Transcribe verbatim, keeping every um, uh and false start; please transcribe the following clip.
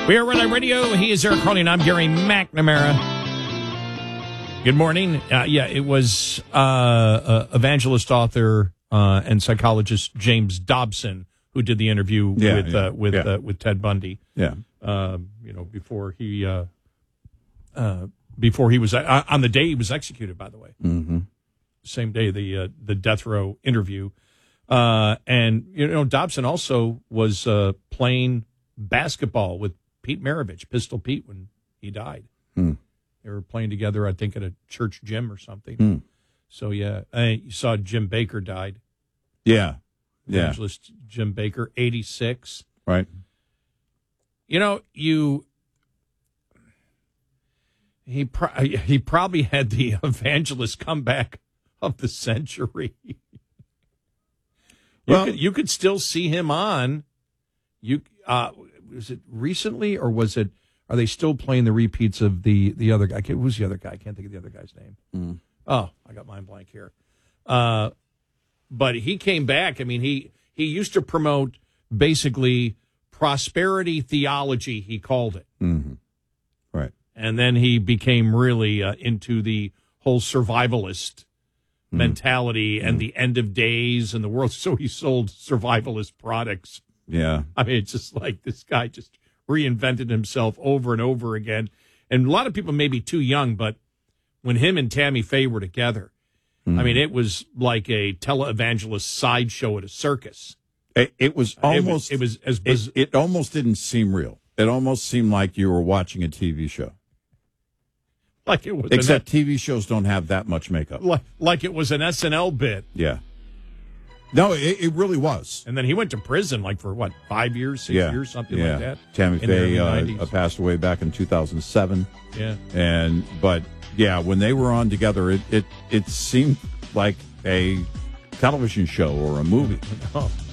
We are Red Eye Radio. He is Eric Harley, and I'm Gary McNamara. Good morning. Uh, yeah, it was uh, uh, evangelist, author, uh, and psychologist James Dobson who did the interview yeah, with yeah, uh, with yeah. uh, with Ted Bundy. Yeah, uh, you know, before he uh, uh, before he was uh, on the day he was executed. By the way, mm-hmm. same day the uh, the death row interview, uh, and you know Dobson also was uh, playing basketball with Pete Maravich, Pistol Pete, when he died. Hmm. They were playing together, I think, at a church gym or something. Hmm. So, yeah, I, you saw Jim Baker died. Yeah, yeah. Evangelist Jim Baker, eighty-six. Right. You know, you he pro- he probably had the evangelist comeback of the century. you, Well, could, you could still see him on. You uh, was it recently, or was it? Are they still playing the repeats of the the other guy? Who's the other guy? I can't think of the other guy's name. Mm. Oh, I got mind blank here. Uh, but he came back. I mean, he he used to promote basically prosperity theology, he called it. Mm-hmm. Right. And then he became really uh, into the whole survivalist Mm. mentality and Mm. the end of days and the world. So he sold survivalist products. Yeah. I mean, it's just like this guy just reinvented himself over and over again. And a lot of people may be too young, but when him and Tammy Faye were together, Mm. I mean, it was like a televangelist sideshow at a circus. It, it was almost. It was, it was as It, biz- it almost didn't seem real. It almost seemed like you were watching a T V show. like it was Except an, T V shows don't have that much makeup. like, like it was an S N L bit. Yeah. No, it, it really was. And then he went to prison, like for what, five years, six yeah. years, something yeah. like that. Tammy in the early Faye uh, nineties. uh, passed away back in two thousand seven. Yeah. And but yeah, when they were on together, it it, it seemed like a television show or a movie. Oh.